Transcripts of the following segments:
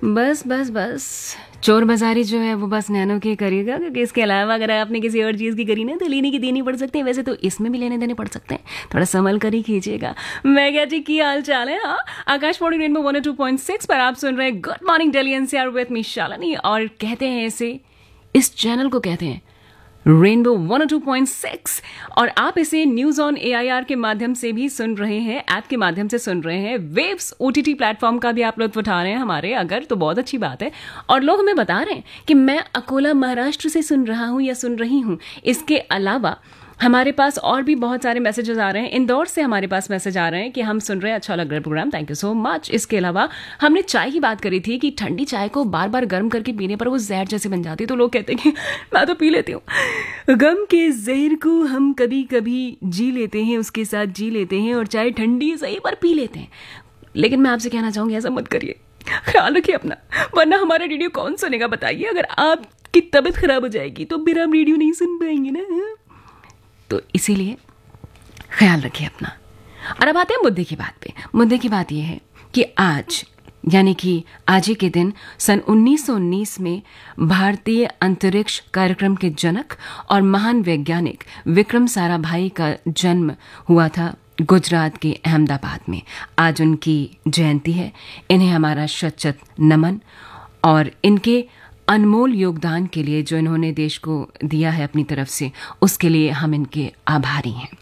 बस बस बस चोर बाजारी जो है वो बस नैनो की करेगा, क्योंकि इसके अलावा अगर आपने किसी और चीज़ की करी ना तो लेनी की देनी पड़ सकते हैं। वैसे तो इसमें भी लेने देने पड़ सकते हैं, थोड़ा संभल कर ही कीजिएगा। मैं क्या जी, की हाल चाल है? हाँ, आकाशवाणी रेनबो 102.6 पर आप सुन रहे हैं good morning Delhi NCR with me Shalini. और कहते हैं इसे, इस चैनल को कहते हैं रेनबो 102.6, और आप इसे न्यूज ऑन एआईआर के माध्यम से भी सुन रहे हैं, ऐप के माध्यम से सुन रहे हैं, वेव्स ओटीटी प्लेटफॉर्म का भी आप लुत्फ उठा रहे हैं हमारे, अगर तो बहुत अच्छी बात है। और लोग हमें बता रहे हैं कि मैं अकोला महाराष्ट्र से सुन रहा हूं या सुन रही हूं। इसके अलावा हमारे पास और भी बहुत सारे मैसेजेस आ रहे हैं। इंदौर से हमारे पास मैसेज आ रहे हैं कि हम सुन रहे हैं, अच्छा लग रहा है programme, thank you so much. इसके अलावा हमने चाय की बात करी थी कि ठंडी चाय को बार बार गर्म करके पीने पर वो जहर जैसे बन जाती है, तो लोग कहते हैं कि मैं तो पी लेती हूँ। गम के जहर को हम कभी कभी जी लेते हैं, उसके साथ जी लेते हैं, और चाय ठंडी सही पर पी लेते हैं। लेकिन मैं आपसे कहना चाहूँगी, ऐसा मत करिए, ख्याल रखिए अपना, वरना हमारा रेडियो कौन सुनेगा बताइए। अगर आपकी तबीयत खराब हो जाएगी तो फिर हम रेडियो नहीं सुन पाएंगे ना, तो इसीलिए ख्याल रखिए अपना। और अब आते हैं मुद्दे की बात पे। मुद्दे की बात यह है कि आज, यानी कि आज ही के दिन सन 1919 में भारतीय अंतरिक्ष कार्यक्रम के जनक और महान वैज्ञानिक विक्रम साराभाई का जन्म हुआ था गुजरात के अहमदाबाद में। आज उनकी जयंती है। इन्हें हमारा शत-शत नमन, और इनके अनमोल योगदान के लिए जो इन्होंने देश को दिया है अपनी तरफ से, उसके लिए हम इनके आभारी हैं।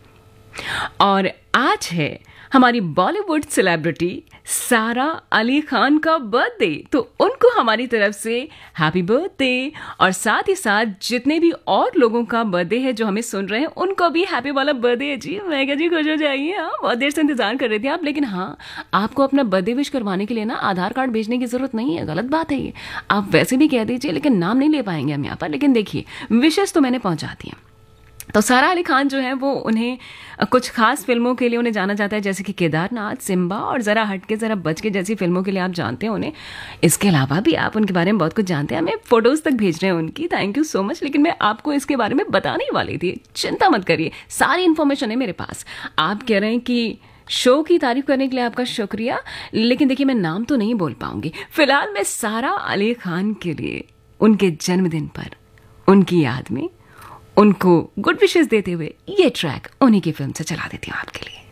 और आज है हमारी बॉलीवुड सेलिब्रिटी सारा अली खान का बर्थडे, तो उनको हमारी तरफ से हैप्पी बर्थडे। और साथ ही साथ जितने भी और लोगों का बर्थडे है जो हमें सुन रहे हैं, उनको भी हैप्पी वाला बर्थडे है जी। मैं क्या जी, खुश हो जाइए। हाँ, बहुत देर से इंतजार कर रहे थे आप, लेकिन हाँ, आपको अपना बर्थडे विश करवाने के लिए ना आधार कार्ड भेजने की जरूरत नहीं है। गलत बात है ये, आप वैसे भी कह दीजिए, लेकिन नाम नहीं ले पाएंगे हम यहाँ पर। लेकिन देखिए, विशेष तो मैंने पहुंचा दिया। तो सारा अली खान जो है वो, उन्हें कुछ खास फिल्मों के लिए उन्हें जाना जाता है, जैसे कि केदारनाथ, सिम्बा और ज़रा हटके ज़रा बच के जैसी फिल्मों के लिए आप जानते हैं उन्हें। इसके अलावा भी आप उनके बारे में बहुत कुछ जानते हैं, हमें फोटोज़ तक भेज रहे हैं उनकी, थैंक यू सो मच। लेकिन मैं आपको इसके बारे में बताने ही वाली थी, चिंता मत करिए, सारी इन्फॉर्मेशन है मेरे पास। आप कह रहे हैं कि शो की तारीफ करने के लिए आपका शुक्रिया, लेकिन देखिए मैं नाम तो नहीं बोल पाऊंगी। फिलहाल मैं सारा अली खान के लिए उनके जन्मदिन पर, उनकी याद में, उनको गुड विशेस देते हुए ये ट्रैक उन्हीं की फिल्म से चला देती हूँ आपके लिए।